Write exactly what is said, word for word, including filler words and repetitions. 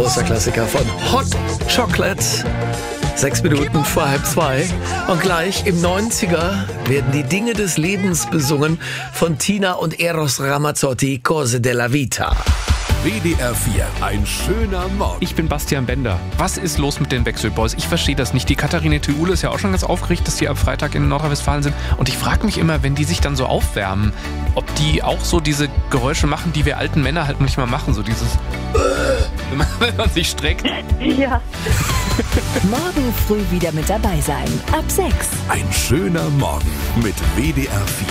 großer Klassiker von Hot Chocolate. Sechs Minuten vor halb zwei. Und gleich im neunziger werden die Dinge des Lebens besungen von Tina und Eros Ramazzotti, Cose della Vita. W D R vier, ein schöner Morgen. Ich bin Bastian Bender. Was ist los mit den Backstreet Boys? Ich verstehe das nicht. Die Katharine Theule ist ja auch schon ganz aufgeregt, dass die am Freitag in Nordrhein-Westfalen sind. Und ich frage mich immer, wenn die sich dann so aufwärmen, ob die auch so diese Geräusche machen, die wir alten Männer halt manchmal machen. So dieses, wenn man sich streckt. Ja. Morgen früh wieder mit dabei sein. Ab sechs. Ein schöner Morgen mit W D R vier.